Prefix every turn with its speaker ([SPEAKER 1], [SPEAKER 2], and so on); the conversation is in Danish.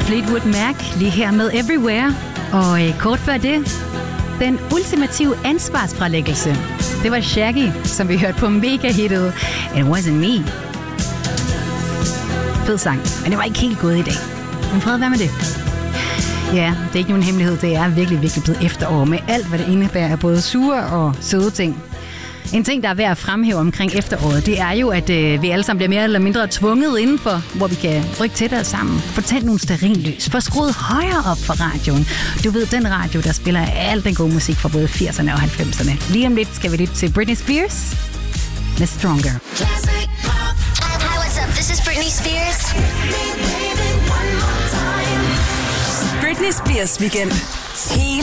[SPEAKER 1] Fleetwood Mac lige her med Everywhere. Og kort før det, den ultimative ansvarsfralæggelse. Det var Shaggy, som vi hørte på mega-hittet It Wasn't Me. Fed sang, men det var ikke helt gået i dag. Men fred, hvad med det? Ja, det er ikke nogen hemmelighed. Det er virkelig, virkelig blevet efterår med alt, hvad det indebærer af både sure og søde ting. En ting, der er værd at fremhæve omkring efteråret, det er jo, at vi alle sammen bliver mere eller mindre tvunget indenfor, hvor vi kan rykke tættere sammen. Få tændt nogle stearinlys. Få skruet højere op for radioen. Du ved, den radio, der spiller al den gode musik fra både 80'erne og 90'erne. Lige om lidt skal vi lytte til Britney Spears med Stronger.
[SPEAKER 2] Classic pop. Hi, what's up? This is Britney Spears.
[SPEAKER 3] Britney Spears weekend.